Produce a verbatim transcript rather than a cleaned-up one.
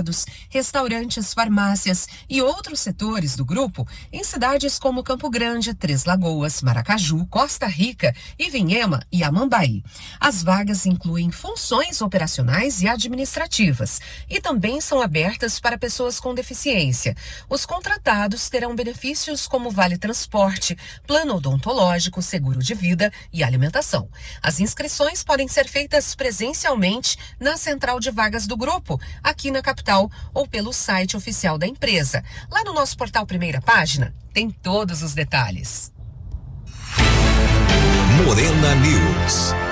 supermercados, restaurantes, farmácias e outros setores do grupo em cidades como Campo Grande, Três Lagoas, Maracaju, Costa Rica, Ivinhema e Amambaí. As vagas incluem funções operacionais e administrativas e também são abertas para pessoas com deficiência. Os contratados terão benefícios como vale transporte, plano odontológico, seguro de vida e alimentação. As inscrições podem ser feitas presencialmente na central de vagas do grupo, aqui na capital, ou pelo site oficial da empresa. Lá no nosso portal Primeira Página tem todos os detalhes. Morena News.